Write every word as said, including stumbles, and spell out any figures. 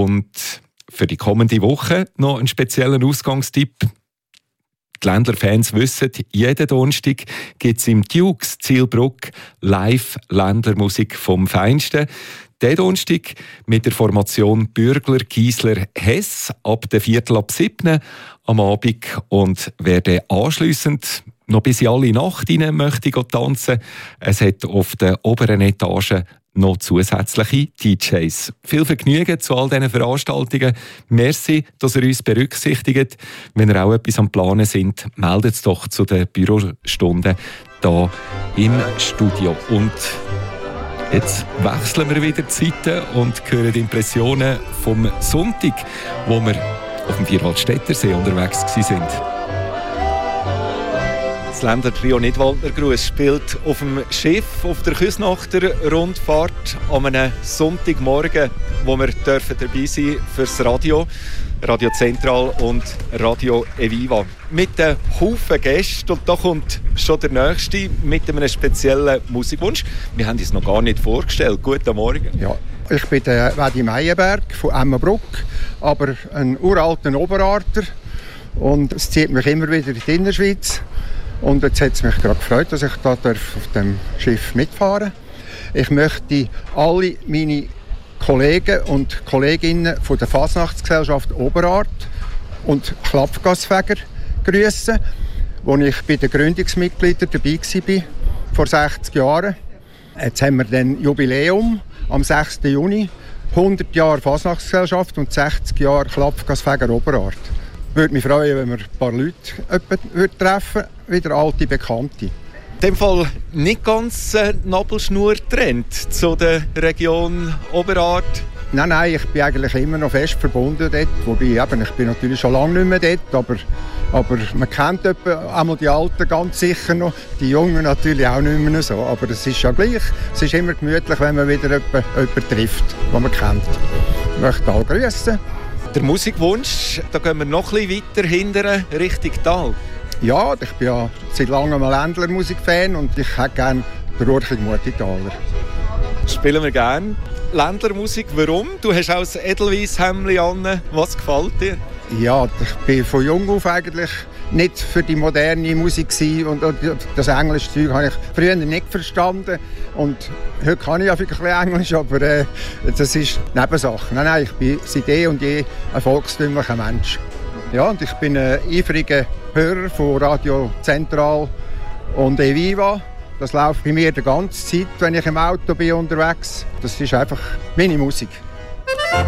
Und für die kommende Woche noch einen speziellen Ausgangstipp. Die Ländler-Fans wissen, jeden Donnerstag gibt es im Dukes Zielbruck Live-Ländlermusik vom Feinsten. Der Donnerstag mit der Formation Bürgler, Giesler, Hess ab der Viertel ab sieben am Abend. Und wer dann anschliessend noch bis in alle Nacht rein möchte tanzen, es hat auf der oberen Etage noch zusätzliche D Js. Viel Vergnügen zu all diesen Veranstaltungen. Merci, dass ihr uns berücksichtigt. Wenn ihr auch etwas am Planen seid, meldet es doch zu den Bürostunden hier im Studio. Und jetzt wechseln wir wieder die Zeiten und hören die Impressionen vom Sonntag, wo wir auf dem Vierwaldstättersee unterwegs waren. Das Ländler-Trio Nidwaldner Gruß spielt auf dem Schiff auf der Küsnachter Rundfahrt an einem Sonntagmorgen, wo wir dürfen dabei sein fürs Radio, Radio Zentral und Radio Eviva. Mit einem Haufen Gästen und da kommt schon der Nächste mit einem speziellen Musikwunsch. Wir haben uns noch gar nicht vorgestellt. Guten Morgen. Ja, ich bin der Wedi Meyerberg von Emmenbruck, aber ein uralter Oberarter und es zieht mich immer wieder in die Innerschweiz. Und jetzt hat es mich gerade gefreut, dass ich da auf dem Schiff mitfahren darf. Ich möchte alle meine Kollegen und Kolleginnen von der Fasnachtsgesellschaft Oberart und Klappgasfäger grüßen, wo ich bei den Gründungsmitgliedern dabei war, vor sechzig Jahren. Jetzt haben wir dann Jubiläum am sechsten Juni, hundert Jahre Fasnachtsgesellschaft und sechzig Jahre Klappgasfäger Oberart. Ich würde mich freuen, wenn wir ein paar Leute treffen würden, wieder alte Bekannte. In dem Fall nicht ganz äh, Nabelschnur trennt zu der Region Oberart. Nein, nein, ich bin eigentlich immer noch fest verbunden dort. Wobei, eben, ich bin natürlich schon lange nicht mehr dort, aber, aber man kennt etwa einmal die Alten ganz sicher noch, die Jungen natürlich auch nicht mehr so. Aber es ist ja gleich, es ist immer gemütlich, wenn man wieder jemanden, jemanden trifft, den man kennt. Ich möchte alle grüßen. Der Musikwunsch, da gehen wir noch ein bisschen weiter hinten, Richtung Tal. Ja, ich bin ja seit langem ein Ländlermusik-Fan und ich hätte gerne den Urchling Mutigtaler. Spielen wir gerne. Ländlermusik, warum? Du hast auch ein Edelweiss-Hemdli an. Was gefällt dir? Ja, ich bin von jung auf eigentlich nicht für die moderne Musik und das englische Zeug habe ich früher nicht verstanden und heute kann ich ja vielleicht ein bisschen Englisch, aber äh, das ist Nebensache. Nein, nein, ich bin seit eh und je ein volkstümlicher Mensch. Ja, und ich bin ein eifriger Hörer von Radio Zentral und Eviva. Das läuft bei mir die ganze Zeit, wenn ich im Auto bin unterwegs. Das ist einfach meine Musik.